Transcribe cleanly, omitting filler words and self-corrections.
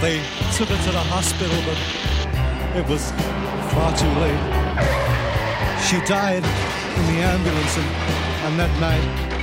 They took her to the hospital, but it was far too late. She died in the ambulance, and that night